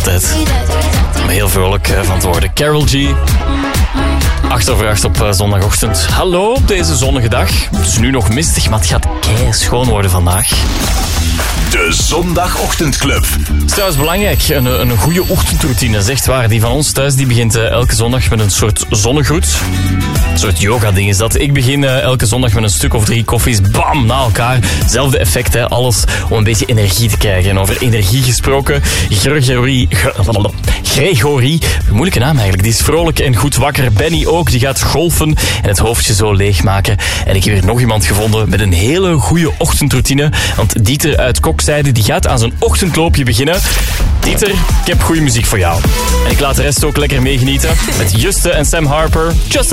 altijd. Maar heel vrolijk van te worden. Karol G. 8:08 op zondagochtend. Hallo op deze zonnige dag. Het is nu nog mistig, maar het gaat keischoon worden vandaag. De Zondagochtendclub. Het is trouwens belangrijk, een goede ochtendroutine, zegt waar. Die van ons thuis die begint elke zondag met een soort zonnegroet. Een soort yoga-ding is dat. Ik begin elke zondag met een stuk of 3 koffies, bam, na elkaar. Zelfde effect, hè. Alles om een beetje energie te krijgen. En over energie gesproken, Gregory, moeilijke naam eigenlijk, die is vrolijk en goed wakker. Benny ook, die gaat golfen en het hoofdje zo leegmaken. En ik heb hier nog iemand gevonden met een hele goede ochtendroutine. Want Dieter uit Kokzijde, die gaat aan zijn ochtendloopje beginnen. Dieter, ik heb goede muziek voor jou. En ik laat de rest ook lekker meegenieten met Juste en Sam Harper. Just